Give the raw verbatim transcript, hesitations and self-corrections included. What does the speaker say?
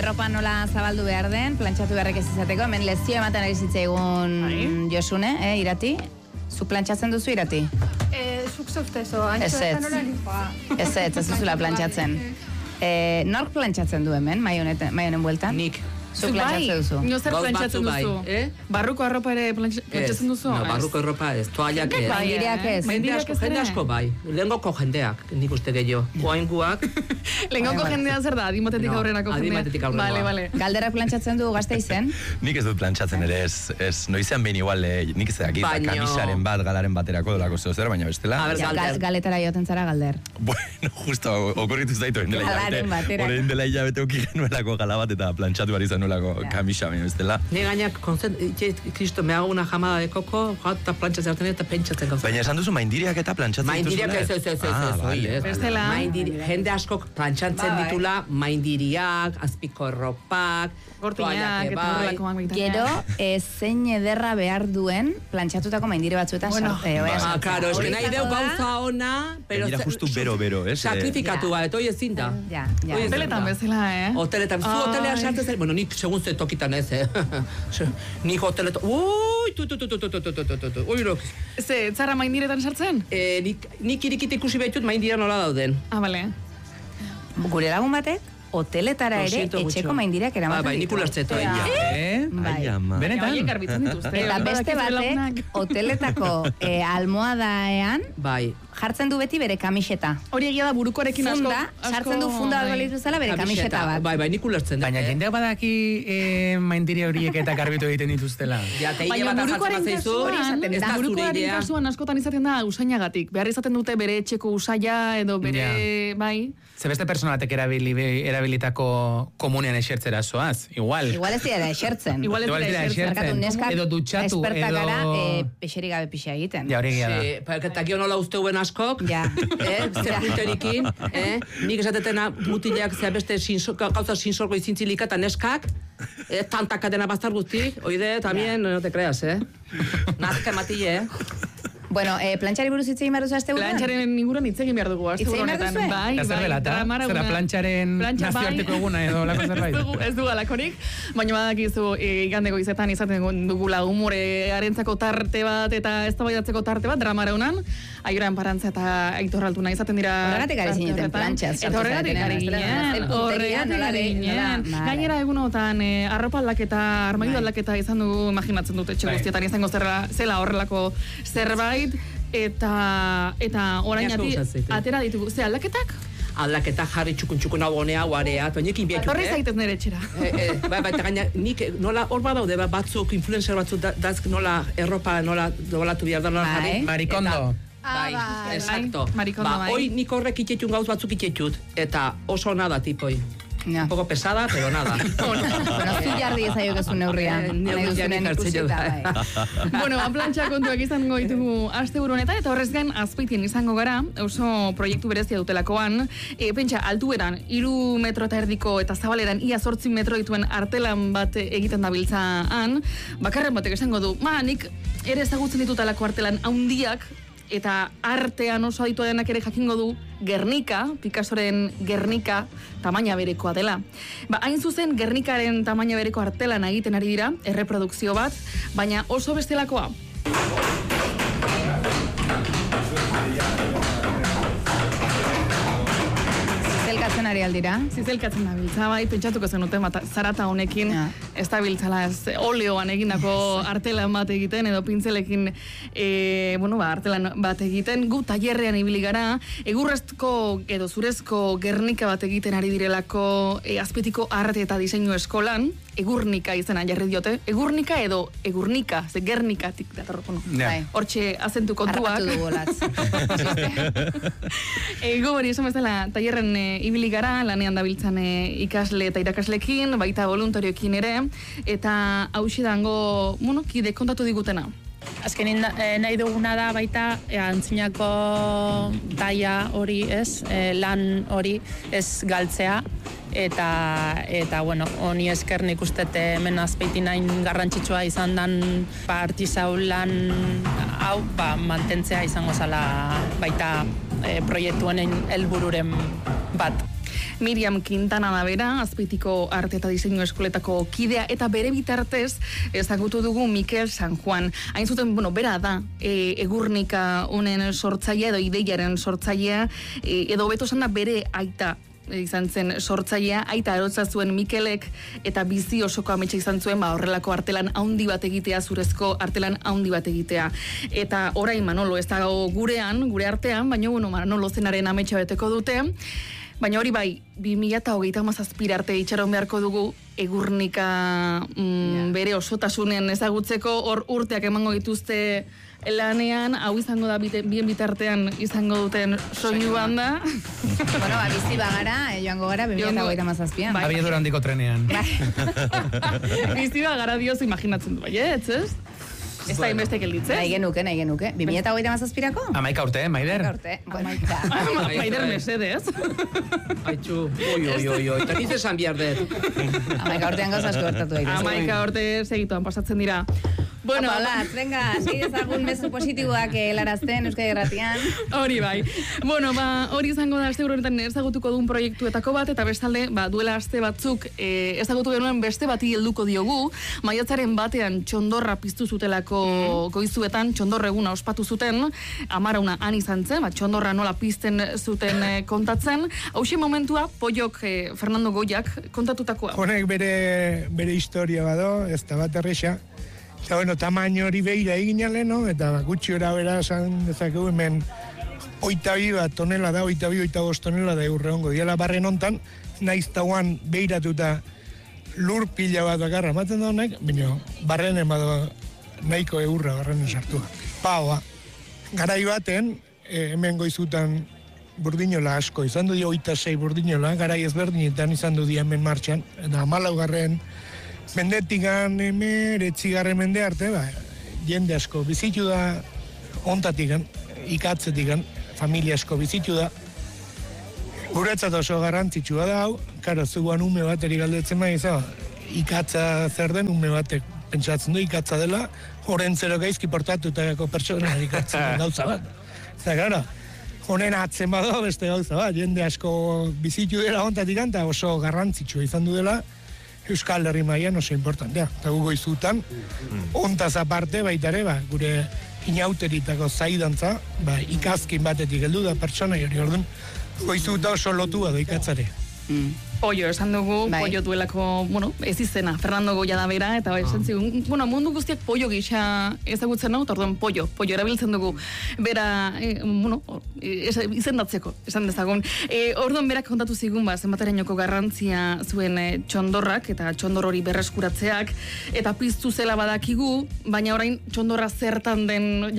erropa nola zabaldu behar den, plantxatu beharrek ez izateko, hemen lezio ematen ari zitzaigun Josune, eh, Irati? Zu plantxatzen duzu, Irati? Eh, zuk zautezo, antxo eta nola nipoa. Ez ez, ez duzula plantxatzen. Eh, nork plantxatzen du hemen, maionen bueltan? Nik. Zu plantxatzen duzu? Nio zer plantxatzen duzu? Eh? Barruko arropa ere plantxatzen duzu? No, barruko arropa ez, toallak ez. Maindireak ez. Jende asko bai, lehengoko jendeak, nik uste gehiago. Oainguak. Lehengoko jendea zer da, adimatetik aurrenako jendea? Adimatetik aurrenako. Vale, vale. Galderak plantxatzen du gazte izen? Nik ez dut plantxatzen ere ez, ez noizean behin igual, nik ez dakit, kamisaren bat, galaren baterako dolako zeo zer, baina bestela. Galetara joten zara galder. Bueno, justo, okurritu zaitu, galaren batera. Horein dela hilabete oki genuelako gala bat eta plantxatu behar izan nuelako kamisa, baina bestela. Ni gainak, Kristo, me hago una jamada de coco, eta plantxatzen hartzen eta pentsatzen gauza. Baina esan duzu maindiriak eta plantxatzen dituzula? Maindiriak ez, ez, ez, ez, ez, Bestela. Jende askok plantxatzen ditula, maindiriak, azpiko erropak, gortinak, eta horrelakoak baita. Gero, zein ederra behar duen plantxatutako maindire batzuetan sarte. Ah, claro, es que nahi deu gauza ona, pero... Mira, justu bero-bero, ez? Sakrifikatu bat, hoi ezin da. Ja, ja. Hoteletan bezala, eh? Hoteletan, zu hotelean sartzen zen, bueno, nik segun ze tokitan ez, eh? Nik hoteletan, ui, tu, tu, tu, tu, tu, tu, tu, tu, tu, tu, ui, Ze, zara maindiretan sartzen? Nik irikit ikusi behitut maindira nola dauden. Ah, bale. Gure lagun batek, hoteletara ere etxeko maindireak eramaten ditu. Bai, nik ulertzeto. Benetan? Eta beste batek, hoteletako almohadaean, jartzen du beti bere kamiseta. Hori egia da burukoarekin asko. Funda, sartzen du funda bat balitu zela bere kamiseta bat. Bai, bai, nik ulertzen. Baina jendeak badaki maindiri horiek eta garbitu egiten dituztela. Baina burukoaren kasuan askotan izaten da usainagatik. Behar izaten dute bere etxeko usaia edo bere, bai. Ze beste personatek erabilitako komunean esertzera zoaz, igual. Igual ez dira esertzen. Igual ez dira esertzen. Edo dutxatu, edo... Esperta gara, pexeri gabe pixa egiten. Ja, hori egia da. Eta gio nola usteuen askok, ja. Zer punterikin, nik esatetena mutilak zea beste gauza sinsorgo izintzilika eta neskak, tantak adena bastar guztik, oide, tamien, no te creas, eh? Nazka matile, eh? Bueno, eh, plantxari buruz hitz egin behar duzu azte buruan? Plantxaren inguruan hitz egin behar dugu, azte buruanetan. Bai, bai, bai. Zera plantxaren nazioarteko eguna edo lako zerbait. Ez du alakorik, baina badakizu igandeko izetan izaten dugula humorearentzako tarte bat eta eztabaidatzeko tarte bat, dramaraunan, Aioran Parantza eta Aitor Altuna izaten dira... Horregatik ari zineten plantxaz. Eta horregatik ari ginen, horregatik ari ginen. Gainera egunotan, arropa aldaketa, armaidu aldaketa izan dugu, imaginatzen dut etxe guztietan izango zela horrelako zerbait, eta eta orainati atera ditugu. Ze aldaketak? Aldaketa jarri txukun-txukun hau honea, huarea, toinekin bietxuk, eh? Horri zaitez nire etxera. Bai, bai, eta gaina, nik nola hor badaude batzuk, influencer batzuk, dazk nola erropa, nola doblatu bihar da, nola jarri. Marikondo. Bai, exacto. Marikondo, bai. Hoi nik horrek itetxun gauz batzuk itetxut, eta oso nada tipoi. Un poco pesada, pero nada. Bueno, zu jarri ezaio kezu neurrian. Neurrian ikusita, bai. Bueno, plantxa kontuak izango ditugu aste buru honetan, eta horrez gain azpeitien izango gara, oso proiektu berezia dutelakoan, e, pentsa, altueran, iru metro eta erdiko eta zabaleran ia zortzi metro dituen artelan bat egiten dabiltzaan, bakarren batek esango du, ma, nik ere ezagutzen ditutalako artelan haundiak, eta artean oso aditua denak ere jakingo du Gernika, Picassoren Gernika tamaina berekoa dela. Ba, hain zuzen Gernikaren tamaina bereko artelan egiten ari dira, erreprodukzio bat, baina oso bestelakoa. Zizelkatzen ari aldira? Zizelkatzen da biltza, bai, pentsatuko zenuten, zarata honekin, ja. Ez da biltzala, ez oleoan egindako artelan bat egiten, edo pintzelekin, e, bueno, ba, artelan bat egiten, gu tailerrean ibili gara, egurrezko edo zurezko Gernika bat egiten ari direlako e, azpetiko arte eta diseinu eskolan, egurnika izena jarri diote, egurnika edo egurnika, ze Gernikatik datorroko, no? Yeah. Hortxe azentu kontuak. Harrapatu dugu latz. Ego hori esan bezala, tailerren e, ibili gara, lanean dabiltzan e, ikasle eta irakaslekin, baita voluntarioekin ere, eta hausi dango, bueno, kide kontatu digutena. Azkenin eh, nahi duguna da baita eh, antzinako taia hori, ez, eh, lan hori ez galtzea, eta, eta bueno, honi esker nik uste hemen Azpeitin hain garrantzitsua izan dan ba, artisau lan hau ba, mantentzea izango zala baita eh, proiektu honen helbururen bat. Miriam Quintana da bera, Azpeitiko Arte eta Diseinu Eskoletako kidea, eta bere bitartez ezagutu dugu Mikel San Juan. Hain zuten, bueno, bera da, e, egurnika honen sortzailea edo ideiaren sortzailea, e, edo beto esan da bere aita izan zen sortzailea, aita erotza zuen Mikelek, eta bizi osoko ametsa izan zuen, ba, horrelako artelan haundi bat egitea, zurezko artelan haundi bat egitea. Eta orain Manolo, ez dago gurean, gure artean, baina bueno, Manolo zenaren ametsa beteko dute, baina hori bai, bi mila hogeita hamazazpira arte itxaron beharko dugu egurnika mm, bere osotasunen ezagutzeko, hor urteak emango dituzte lanean, hau izango da bite, bien bitartean izango duten soinu banda. Bueno, ba, bizi bagara, joango gara, bi mila hogeita hamazazpian. Abiadura handiko trenean. Bizi bagara dioz imaginatzen du, bai, ez, ez? Ez da inbeste gelditzen. Nahi genuke, nahi genuke. bi mila hogeita hamazazpirako? Amaika urte, Maider. Amaika urte. Maider mesedez. Aitxu, oi, oi, oi, oi. Eta niz esan behar dut. Amaika urtean gauz asko gertatu daitezke. Amaika urte segituan pasatzen dira. Bueno, hola, venga, segi ezagun mezu positiboak helarazten Euskadi Irratian. Hori bai. Bueno, ba, hori izango da aste honetan ezagutuko duen proiektuetako bat, eta bestalde, ba, duela aste batzuk e, ezagutu genuen beste bati helduko diogu, maiatzaren batean txondorra piztu zutelako mm. goizuetan, txondorra eguna ospatu zuten, amarauna han izan zen, ba, txondorra nola pizten zuten e, kontatzen. Hauxe momentua, Poiok, e, Fernando Goiak kontatutakoa. Honek bere, bere historia bado, ez da bat erresa. Eta, bueno, tamaino hori behira egin aleno, eta gutxi ora bera esan dezakegu hemen oita bi bat tonela da, oita bi, oita bost tonela da eurre hongo. Diala barren hontan, naiz tauan behiratuta lur pila bat bakarra maten da honek, baina barren emado nahiko eurra barren sartua. Paoa, garai baten, eh, hemen goizutan burdinola asko, izan du di oita sei burdinola, garai ezberdinetan izan du di hemen martxan, eta malaugarren mendetikan, emeretzigarren mende arte, ba, jende asko bizitu da ontatikan, ikatzetikan, familia asko bizitu da. Guretzat oso garrantzitsua da hau, karo, zuguan ume bateri galdetzen bai, izan, ikatza zer den, ume batek pentsatzen du, ikatza dela, horren zero gaizki portatutako pertsona ikatzen gauza bat. Eta, karo, honen atzen bado beste gauza bat, jende asko bizitu dela ontatikan, eta oso garrantzitsua izan du dela, Euskal Herri mailan oso importantea. Eta gu goizutan, ontaz aparte baita ere, ba, gure inauteritako zaidantza, ba, ikazkin batetik heldu da pertsona hori orduan, goizuta oso lotua da ikatzare. Mm. Poio, esan dugu, bai. Poio duelako, bueno, ez izena, Fernando Goia da bera, eta bai, esan zigun, bueno, mundu guztiak Poio gisa ezagutzen nago, eta orduan Poio, Poio erabiltzen dugu, bera, e, bueno, e, izendatzeko, esan dezagun. E, orduan berak kontatu zigun, ba, zenbaterainoko garrantzia zuen e, txondorrak, eta txondor hori berreskuratzeak, eta piztu zela badakigu, baina orain txondorra zertan den